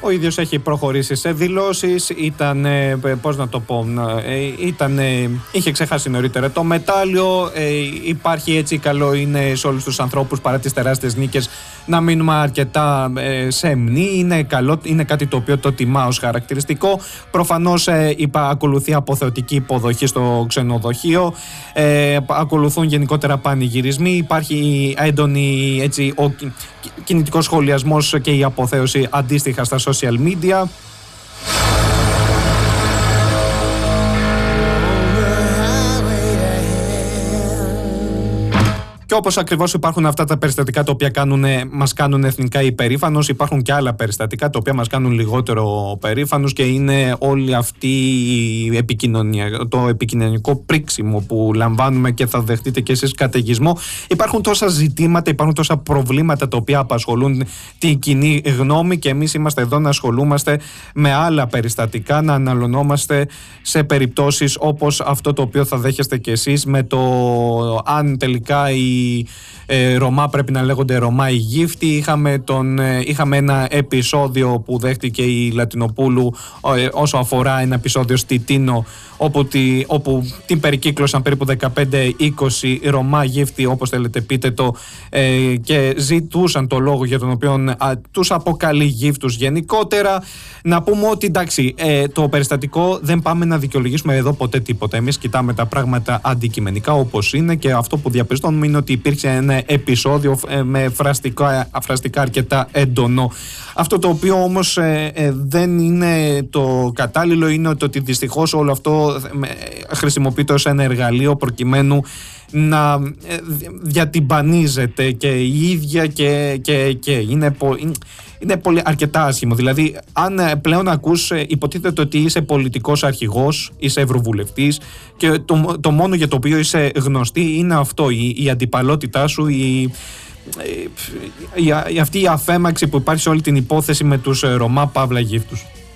Ο ίδιος έχει προχωρήσει σε δηλώσεις, είχε ξεχάσει νωρίτερα το μετάλλιο. Υπάρχει, έτσι καλό είναι σε όλους τους ανθρώπους παρά τις τεράστιες νίκες να μείνουμε αρκετά σεμνοί. Είναι κάτι το οποίο το τιμά ως χαρακτηριστικό. Προφανώς ακολουθεί αποθεωτική υποδοχή στο ξενοδοχείο, ακολουθούν γενικότερα πανηγυρισμοί, υπάρχει έντονη κινητικός σχολιασμός και η αποθέωση αντίστοιχα στα social media. Και όπως ακριβώς υπάρχουν αυτά τα περιστατικά τα οποία μας κάνουν εθνικά υπερήφανος, υπάρχουν και άλλα περιστατικά τα οποία μας κάνουν λιγότερο περήφανος, και είναι όλη αυτή η το επικοινωνικό πρίξιμο που λαμβάνουμε, και θα δεχτείτε και εσείς καταιγισμό. Υπάρχουν τόσα ζητήματα, υπάρχουν τόσα προβλήματα τα οποία απασχολούν την κοινή γνώμη, και εμείς είμαστε εδώ να ασχολούμαστε με άλλα περιστατικά, να αναλωνόμαστε σε περιπτώσεις όπως αυτό το οποίο θα δέχεστε και εσείς, με το αν τελικά οι Ρωμά πρέπει να λέγονται Ρωμά ή γύφτη. Είχαμε ένα επεισόδιο που δέχτηκε η Λατινοπούλου όσο αφορά ένα επεισόδιο στη Τίνο, όπου την περικύκλωσαν περίπου 15-20 Ρωμά γύφτη, όπως θέλετε πείτε το, και ζητούσαν το λόγο για τον οποίο τους αποκαλεί γύφτους γενικότερα. Να πούμε ότι εντάξει, το περιστατικό δεν πάμε να δικαιολογήσουμε εδώ ποτέ τίποτα. Εμείς κοιτάμε τα πράγματα αντικειμενικά όπως είναι, και αυτό που διαπιστώνουμε είναι ότι υπήρξε ένα επεισόδιο με φραστικά αρκετά έντονο. Αυτό το οποίο όμως δεν είναι το κατάλληλο είναι ότι δυστυχώς όλο αυτό χρησιμοποιείται ως ένα εργαλείο προκειμένου να διατυμπανίζεται και η ίδια και είναι πολύ αρκετά άσχημο. Δηλαδή, αν πλέον ακούς, υποτίθεται ότι είσαι πολιτικός αρχηγός, είσαι ευρωβουλευτής, και το μόνο για το οποίο είσαι γνωστή είναι αυτό, η αντιπαλότητά σου, αυτή η αφέμαξη που υπάρχει σε όλη την υπόθεση με τους Ρωμά Παύλα γύφτους.